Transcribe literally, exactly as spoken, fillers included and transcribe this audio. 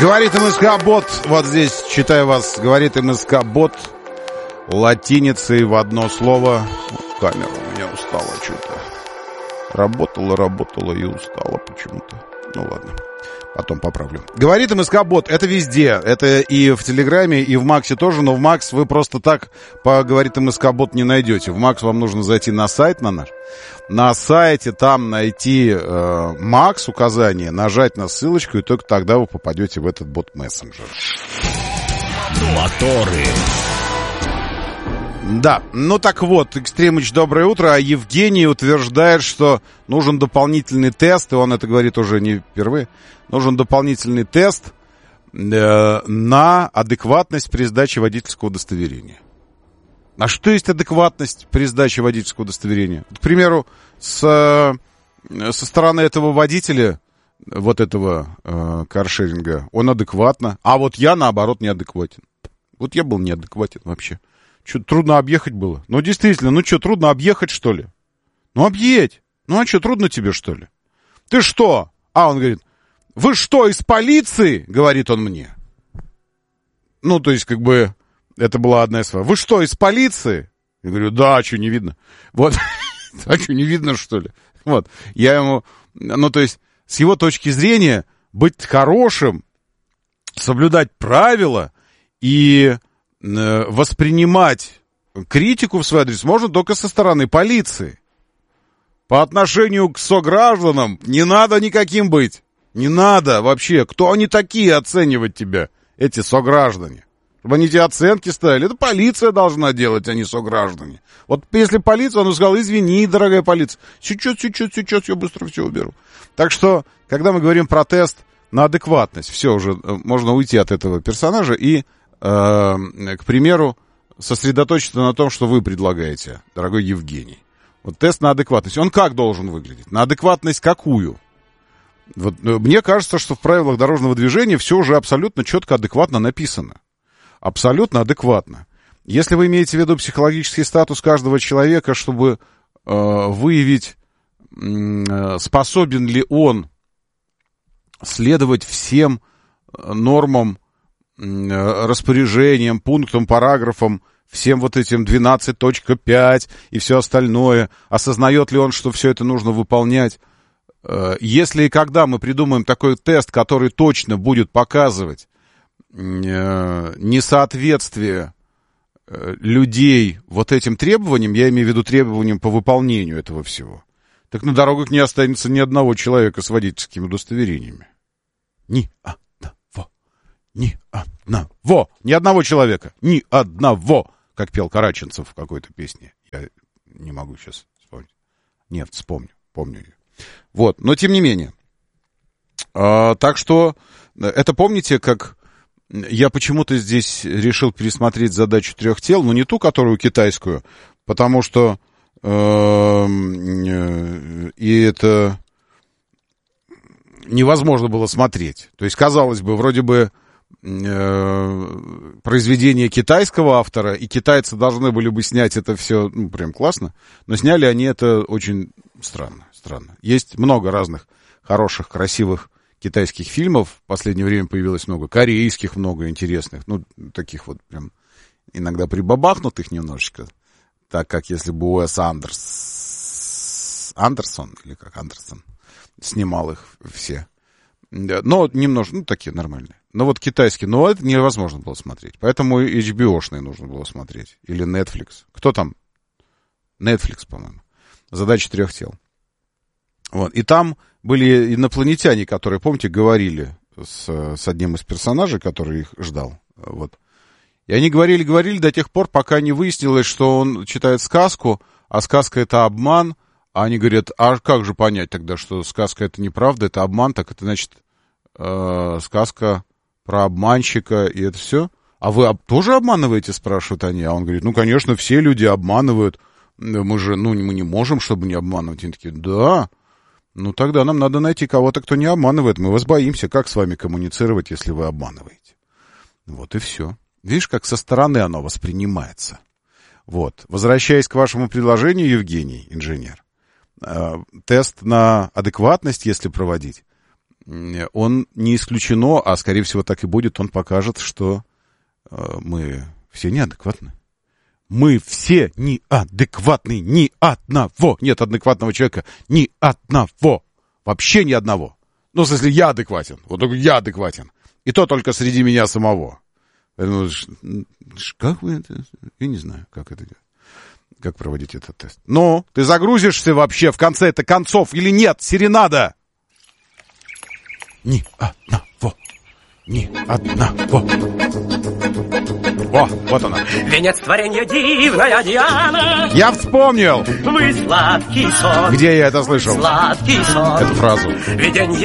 Говорит МСК-бот, вот здесь, читаю вас, говорит МСК-бот латиницей в одно слово. Камера у меня устала что-то. Работала, работала и устала почему-то. Ну ладно, потом поправлю. Говорит МСК-бот, это везде. Это и в Телеграме, и в Максе тоже. Но в Макс вы просто так по «Говорит МСК-бот» не найдете. В Макс вам нужно зайти на сайт на наш. На сайте там найти э, Макс указание, нажать на ссылочку, и только тогда вы попадете в этот бот-мессенджер. Моторы. Да, ну так вот, Экстремыч, доброе утро. А Евгений утверждает, что нужен дополнительный тест, и он это говорит уже не впервые, нужен дополнительный тест э, на адекватность при сдаче водительского удостоверения. А что есть адекватность при сдаче водительского удостоверения? К примеру, с, со стороны этого водителя, вот этого э, каршеринга, он адекватно, а вот я, наоборот, неадекватен. Вот я был неадекватен вообще. Что, трудно объехать было? Ну, действительно, ну что, трудно объехать, что ли? Ну, объедь. Ну, а что, трудно тебе, что ли? Ты что? А он говорит, вы что, из полиции? Говорит он мне. Ну, то есть, как бы, это была одна из слов. Вы что, из полиции? Я говорю, да, а что, не видно? Вот, а что, не видно, что ли? Вот, я ему, ну, то есть, с его точки зрения, быть хорошим, соблюдать правила и э, воспринимать критику в свой адрес можно только со стороны полиции. По отношению к согражданам не надо никаким быть. Не надо вообще. Кто они такие оценивать тебя, эти сограждане? Чтобы они тебе оценки ставили. Это полиция должна делать, а не сограждане. Вот если полиция, он сказал, извини, дорогая полиция. Сейчас, сейчас, сейчас, я быстро все уберу. Так что, когда мы говорим про тест на адекватность, все, уже можно уйти от этого персонажа и, э, к примеру, сосредоточиться на том, что вы предлагаете, дорогой Евгений. Вот тест на адекватность. Он как должен выглядеть? На адекватность какую? Вот, мне кажется, что в правилах дорожного движения все уже абсолютно четко, адекватно написано. Абсолютно адекватно. Если вы имеете в виду психологический статус каждого человека, чтобы э, выявить, э, способен ли он следовать всем нормам, э, распоряжениям, пунктам, параграфам, всем вот этим двенадцать точка пять и все остальное, осознает ли он, что все это нужно выполнять. Э, если и когда мы придумаем такой тест, который точно будет показывать несоответствие людей вот этим требованиям, я имею в виду требованиям по выполнению этого всего, так на дорогах не останется ни одного человека с водительскими удостоверениями. Ни одного. Ни одного. Ни одного человека. Ни одного. Как пел Караченцев в какой-то песне. Я не могу сейчас вспомнить. Нет, вспомню. Помню ее. Вот. Но тем не менее. А, так что это помните, как я почему-то здесь решил пересмотреть задачу трех тел, но не ту, которую китайскую, потому что э, и это невозможно было смотреть. То есть, казалось бы, вроде бы э, произведение китайского автора, и китайцы должны были бы снять это все, ну, прям классно, но сняли они это очень странно, странно. Есть много разных хороших, красивых китайских фильмов. В последнее время появилось много корейских, много интересных. Ну, таких вот прям иногда прибабахнутых немножечко. Так как если бы Уэс Андерс... Андерсон, или как Андерсон, снимал их все. Но немножко, ну, такие нормальные. Но вот китайские, но это невозможно было смотреть. Поэтому эйч би о-шные нужно было смотреть. Или Netflix. Кто там? Netflix, по-моему. Задача трех тел. Вот. И там были инопланетяне, которые, помните, говорили с, с одним из персонажей, который их ждал. Вот. И они говорили-говорили до тех пор, пока не выяснилось, что он читает сказку, а сказка — это обман. А они говорят, а как же понять тогда, что сказка — это неправда, это обман, так это, значит, э, сказка про обманщика, и это все? А вы об, тоже обманываете, спрашивают они. А он говорит, ну, конечно, все люди обманывают. Мы же, ну, мы не можем, чтобы не обманывать. Они такие, да. Ну, тогда нам надо найти кого-то, кто не обманывает. Мы вас боимся. Как с вами коммуницировать, если вы обманываете? Вот и все. Видишь, как со стороны оно воспринимается. Вот. Возвращаясь к вашему предложению, Евгений, инженер, э, тест на адекватность, если проводить, он не исключено, а скорее всего так и будет, он покажет, что э, мы все неадекватны. Мы все неадекватны, ни одного. Нет адекватного человека, ни одного. Вообще ни одного. Ну, в смысле, я адекватен. Вот только я адекватен. И то только среди меня самого. Поэтому, как вы это... Я не знаю, как это... Как проводить этот тест. Ну, ты загрузишься вообще в конце-то концов или нет, серенада? Ни одного. Ни одного. О, вот она. Венец творенья дивная Диана. Я вспомнил. Вы сладкий сон. Где я это слышал? Сладкий сон. Эту фразу. Виденье